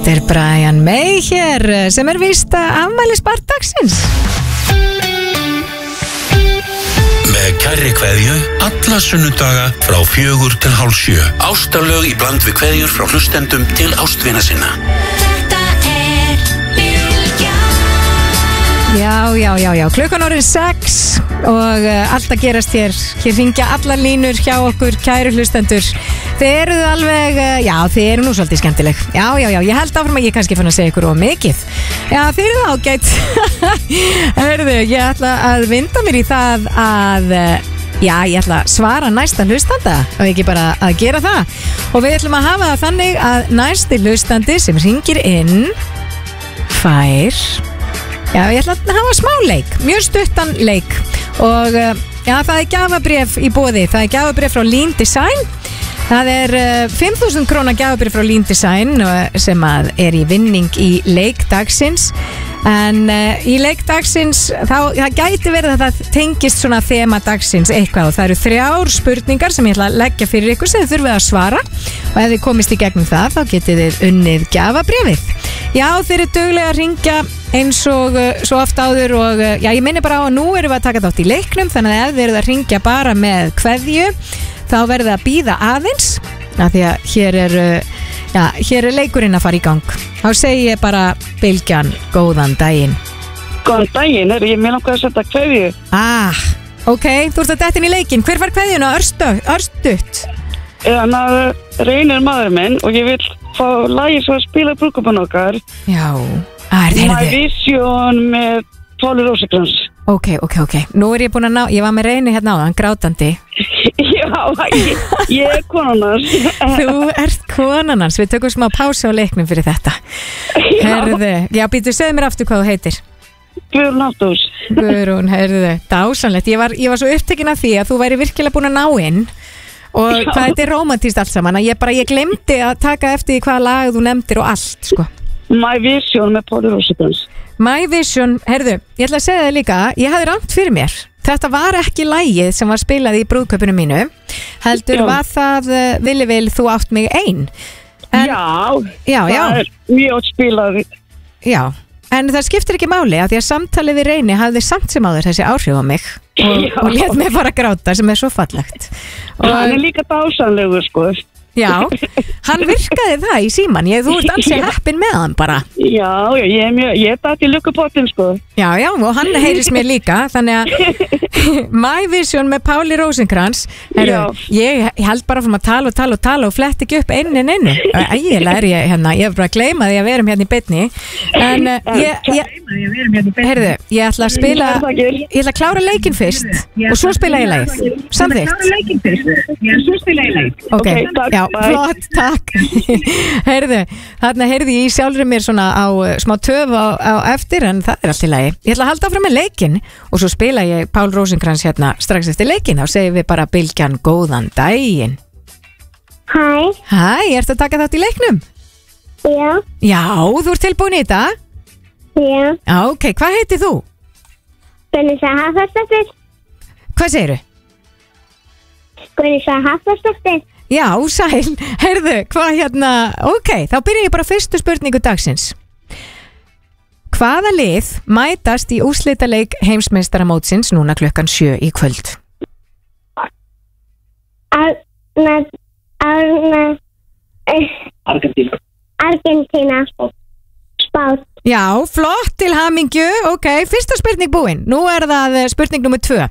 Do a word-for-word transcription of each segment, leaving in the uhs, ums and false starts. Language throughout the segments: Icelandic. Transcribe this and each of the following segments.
Þetta er Brian May hér sem er víst afmælisbarn dagsins. Með kærri kveðju alla sunnudaga frá fjögur til hálf sjö. Ástarlög í bland við kveðjur frá hlustendum til ástvina sinna. Þetta er Bylgjan. Já, já, já, já, klukkan orðin sex og uh, allt að gerast hér. Hér hringja allar línur hjá okkur, kæru hlustendur. Þið eruð alveg, uh, já, þið eru nú svolítið skemmtileg. Já, já, já, ég held áfram að ég kannski fann að segja ykkur of mikið. Já, þið eruð ágætt. Hörðu, ég ætla að vinda mér í það að, uh, já, ég ætla að svara næsta hlustanda og ekki bara að gera það. Og við ætlum að hafa það þannig að næsti hlustandi sem hringir inn fær, já, ég ætla að hafa smá leik, mjög stuttan leik og uh, já, það er gjafabréf í boði, það er gjafabréf frá Lean Design. Það er uh, fimm þúsund króna gjafabréf frá Lean Design uh, sem að er í vinning í leik dagsins. En uh, í leik dagsins þá það gæti verið að það tengist svona þema dagsins eitthvað og það eru þrjár spurningar sem ég ætla að leggja fyrir ykkur sem þið þurfið að svara og ef þið komist í gegnum það þá getið þið unnið gjafabréfið. Já, þið eru duglega að ringja eins og uh, svo oft áður og uh, já, ég minni bara á að nú erum við að taka þátt í leiknum þannig að ef þið eruð að ringja bara með kveðju þá verður það að bíða aðeins af því að hér er, uh, já, hér er leikurinn að fara í gang. Þá segi ég bara Bylgjan, góðan daginn. Góðan daginn, er ég með langar að setja kveðju. Ah, ok, þú ert að detta inn í leikinn. Hver fær kveðjuna? Örstutt? En að Reynir maður minn og ég vil fá lagi svo að spila brúðkaupið okkar. Já, að er My Vision með Páli Rósinkrans. Ok, ok, ok. Nú er ég búin að ná, ég var með Reyni hérna á þann, grátandi. Já, ég, ég er konan hans. Þú ert konan hans, við tökum smá pásu á leiknum fyrir þetta. Herðu, já, býtu, segðu mér aftur hvað þú heitir. Guðrún Áttús. Guðrún, herðu, dásanlegt. Ég var, ég var svo upptekin af því að þú væri virkilega búin að ná inn og já. Hvað þetta er rómantískt allt saman, að ég bara, ég glemdi að taka eftir hvaða lag þú nefndir og allt, sko. My Vision með Páli Rósinkrans. My Vision, herðu, ég ætla að segja það líka, ég hafði rangt fyrir mér. Þetta var ekki lagið sem var spilað í brúðkaupinu mínu, heldur já. Var það uh, Villi vil þú átt mig ein. En, já, já, já, það er mjög spilað. Já, en það skiptir ekki máli að því að samtalið við Reyni hafði samt sem áður þessi áhrif á mig og, og lét mig bara gráta sem er svo fallegt. Og hann er líka dásanlegur, sko. Já, hann virkaði það í síman. Ég, þú ert ansið heppin með hann bara. Já, já, ég er mjög, ég er dætt í lukkupottin, sko. Já, já, og hann heyrist mér líka. Þannig að My Vision með Páli Rósinkrans, heyrðu, ég, ég held bara fyrir að tala og tala og tala og flett ekki upp einu en einu. Ægilega er ég hérna, ég hef bara gleymað því að við erum hérna í beinni. En uh, ég, ég, heyrðu, ég ætla að spila, ég ætla að klára leikinn fyrst og svo spila ég lagið. Samþykkt. Ok, já. Flott, takk. Heyrðu, þarna heyrði ég sjálfur mér svona á smá töf á, á eftir en það er allt í lagi. Ég ætla að halda áfram með leikinn og svo spila ég Pál Rósinkrans hérna strax eftir leikinn. Þá segjum við bara Bylgjan, góðan daginn. Hæ. Hæ, ertu að taka þátt í leiknum? Já. Já, þú ert tilbúin í þetta? Já. Já, ok, hvað heitir þú? Gunnisa Hafþórsdóttir. Hvað segirðu? Gunnisa Hafþórsdóttir. Já, sæl, heyrðu, hvað hérna, ok, þá byrja ég bara fyrstu spurningu dagsins. Hvaða lið mætast í úrslitaleik heimsmeistaramótsins núna klukkan sjö í kvöld? Arna, Arna, Argentína. Argentína, Spán. Já, flott til hamingju, ok, fyrsta spurning búin, nú er það spurning nummer tvö.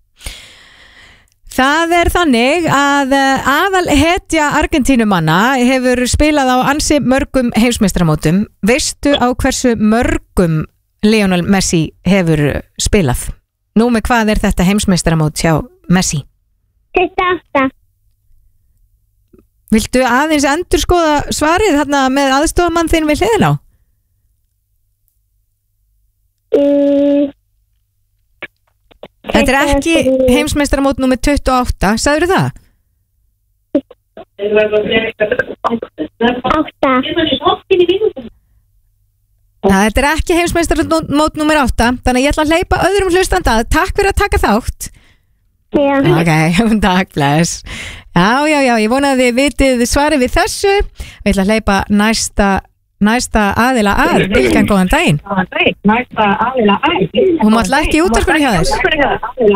Það er þannig að aðal hetja Argentínumanna hefur spilað á ansi mörgum heimsmeistaramótum. Veistu á hversu mörgum Lionel Messi hefur spilað? Nú með hvað er þetta heimsmeistaramót hjá Messi? tuttugu og átta. Viltu aðeins endur skoða svarið þarna með aðstofamann þinn við hliðina á? Mm. Þetta er ekki heimsmeistaramót númer tuttugu og átta, sagður það? átta. Þetta er ekki heimsmeistaramót númer átta, þannig að ég ætla að hleypa öðrum hlustanda. Takk fyrir að taka þátt. Já. Ok, takk, bless. Já, já, já, ég vona að þið vitið svarið við þessu. Við ætla að hleypa næsta næsta aðila að Bylgjan, góðan daginn. Næsta aðila æg. Hún mátt lækka í útvarpinu hjá þér.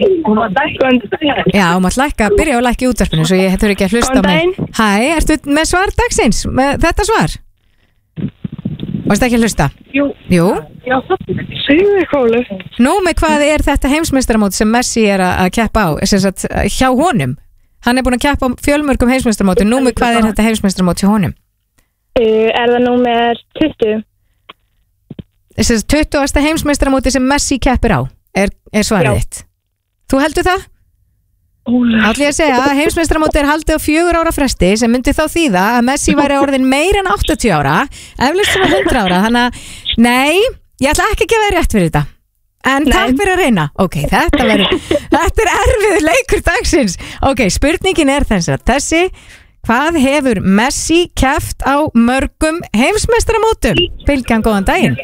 Já, hún mátt lækka, byrja að lækka í útvarpinu svo ég þurfi ekki að hlusta á mig. Hæ, ertu með svar dagsins? Með þetta svar? Varstu ekki að hlusta? Jú. Jú. Já, segðu eitthvað. Nú, með hvað er þetta heimsmeistaramót sem Messi er að að keppa á, sem sagt, hjá honum? Hann er búin að keppa á fjölmörgum heimsmeistaramóti. Nú, með hvað er þetta heimsmeistaramót hjá honum? Uh, er það númer tuttugu? Þessi tuttugasta heimsmeistaramóti sem Messi keppir á er, er svarið þitt. Þú heldur það? Ætli ég að segja að heimsmeistaramóti er haldið á fjögur ára fresti sem myndi þá þýða að Messi væri orðin meir en áttatíu ára, eflaust sem að hundrað ára, þannig að nei, ég ætla ekki að gefa þér rétt fyrir þetta. En nei. Takk fyrir að reyna. Ok, þetta verður, þetta er erfiður leikur dagsins. Ok, spurningin er þess að þessi, hvað hefur Messi keppt á mörgum heimsmeistaramótum? Bylgjan, góðan daginn.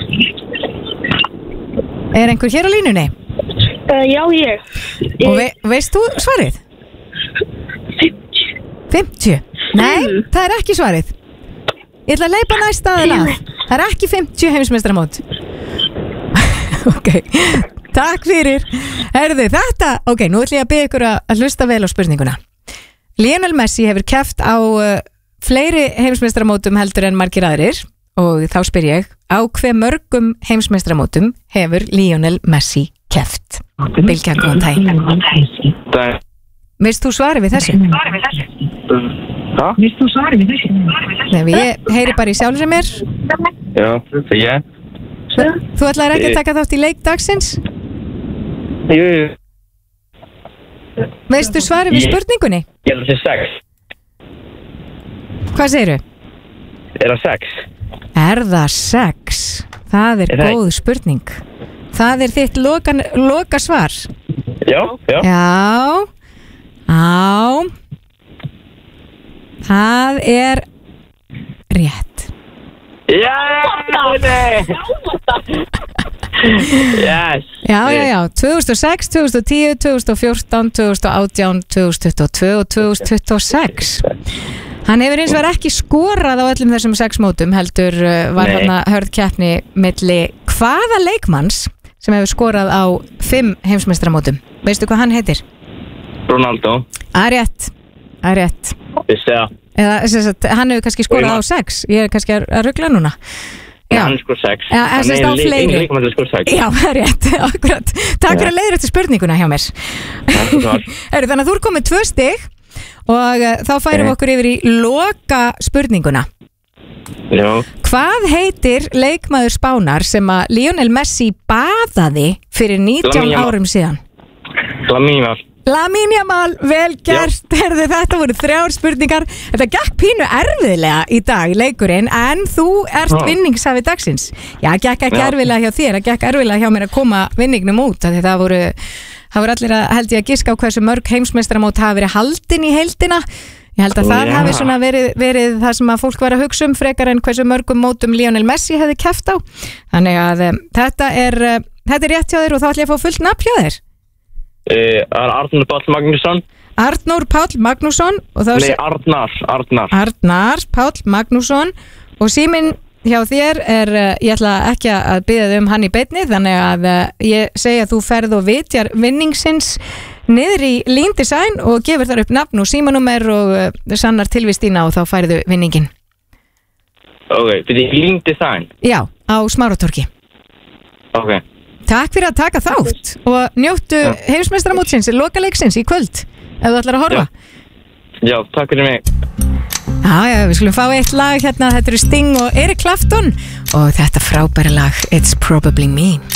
Er einhver hér á línunni? Uh, já, ég. ég. Og ve veist þú svarið? fimmtíu. Nei, mm. það er ekki svarið. Ég ætla að leipa næst aðeins að. Það er ekki fimmtíu heimsmeistaramót. Ok, takk fyrir. Herðu þetta, ok, nú ætla ég að biðja ykkur að hlusta vel á spurninguna. Lionel Messi hefur keppt á uh, fleiri heimsmeistaramótum heldur en margir aðrir og þá spyr ég, á hve mörgum heimsmeistaramótum hefur Lionel Messi keppt? Bylgjan, góðan daginn. Veist þú svarið við þessu? Hva? Veist þú svarið við þessu? Nei, ég heyri bara í sjálfur sem er. Já, það er ég. Þú ætlaðir ekki að taka þátt í leik dagsins? Jú, jú. Veistu svarið við spurningunni? Ég held að það er sex. Hvað segirðu? Er það sex? Er það sex? Það er, er góð það? Spurning. Það er þitt loka, loka svar. Já, já. Já. Á. Það er rétt. Já, nei. Yes. Já, já, já. tvö þúsund og sex, tvö þúsund og tíu, tvö þúsund og fjórtán, tvö þúsund og átján, tvö þúsund tuttugu og tvö og tvö þúsund tuttugu og sex. Hann hefur eins og verið ekki skorað á öllum þessum sex mótum, heldur var hann að hörð keppni milli hvaða leikmanns sem hefur skorað á fimm heimsmeistaramótum. Veistu hvað hann heitir? Ronaldo. Það er rétt. Það er rétt. Vissi það. Eða, sagt, hann hefur kannski skorað á sex. Ég er kannski að, að ruggla núna. Já, hann skor sex. Já, hann er á fleiri. Leikmann skor sex. Já, það er rétt. Akkurat. Takk fyrir að leiðra eftir spurninguna hjá mér. Heru, þannig að þú er komið tvö stig og uh, þá færum við okkur yfir í loka spurninguna. Já. Hvað heitir leikmaður Spánar sem að Lionel Messi baðaði fyrir nítján árum síðan? Lamine Yamal. Lamine Yamal, vel gert. Herðu, þetta voru þrjár spurningar. Þetta gekk pínu erfiðlega í dag í leikurinn, en þú ert vinningshafi dagsins. Já, gekk ekki erfiðlega hjá þér, það gekk erfiðlega hjá mér að koma vinningnum út. Það voru, það voru allir að held ég að giska á hversu mörg heimsmeistaramót hafa verið haldin í heildina. Ég held að það yeah. hafi svona verið, verið það sem að fólk var að hugsa um frekar en hversu mörgum mótum Lionel Messi hefði keppt á. Þannig að um, þetta, er, uh, þetta er rétt hjá þér og þá ætlum ég að fá fullt nafn hjá þér. Uh, Arnór Páll Magnússon. Arnór Páll Magnússon. Nei, Arnar, Arnar. Arnar Páll Magnússon og síminn hjá þér er, uh, ég ætla ekki að biðja þig um hann í beinni, þannig að uh, ég segja að þú ferð og vitjar vinningsins niður í Lean Design og gefur þar upp nafn og símanúmer og uh, sannar tilvist þína og þá færðu vinningin. Ok, fyrir Lean Design? Já, á Smáratorgi. Ok. Takk fyrir að taka þátt og njóttu ja. heimsmeistaramótsins, lokaleiksins í kvöld, ef þú ætlar að horfa. Já, Já takk fyrir mig. Já, já, við skulum fá eitt lag hérna, þetta eru Sting og Eric Clapton og þetta frábæra lag It's Probably Me.